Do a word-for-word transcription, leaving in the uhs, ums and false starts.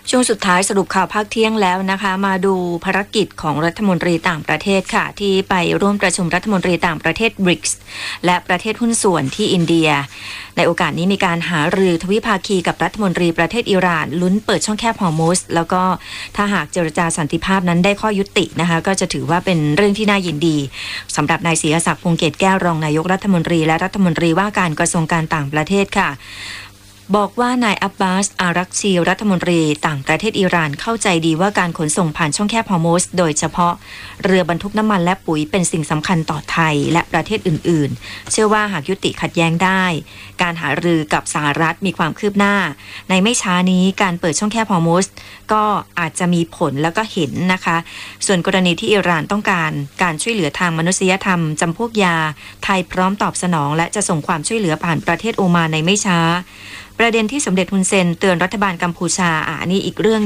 ช่วงสุดท้ายสรุปข่าวภาคเที่ยงแล้วนะคะมาดูภารกิจของรัฐมนตรีต่างประเทศค่ะที่ไปร่วมประชุมรัฐมนตรีต่างประเทศ บริกส์ และประเทศหุ้นส่วนที่อินเดียในโอกาสนี้มีการหารือทวิภาคีกับรัฐมนตรีประเทศอิหร่านลุ้นเปิดช่องแคบฮอร์มุซแล้วก็ถ้าหากเจรจาสันติภาพนั้นได้ข้อยุตินะคะก็จะถือว่าเป็นเรื่องที่น่ายินดีสำหรับนายศรีศักดิ์พงษ์เกตแก้วรองนายกรัฐมนตรีและรัฐมนตรีว่าการกระทรวงการต่างประเทศค่ะบอกว่านายอับบาสอารักชีรัฐมนตรีต่างประเทศอิหร่านเข้าใจดีว่าการขนส่งผ่านช่องแคบฮอร์มุซโดยเฉพาะเรือบรรทุกน้ำมันและปุ๋ยเป็นสิ่งสำคัญต่อไทยและประเทศอื่นๆเชื่อว่าหากยุติขัดแย้งได้การหารือกับสหรัฐมีความคืบหน้าในไม่ช้านี้การเปิดช่องแคบฮอร์มุซก็อาจจะมีผลแล้วก็เห็นนะคะส่วนกรณีที่อิหร่านต้องการการช่วยเหลือทางมนุษยธรรมจำพวกยาไทยพร้อมตอบสนองและจะส่งความช่วยเหลือผ่านประเทศโอมานในไม่ช้าประเด็นที่สมเด็จฮุนเซนเตือนรัฐบาลกัมพูชาอ่ะนี่อีกเรื่อง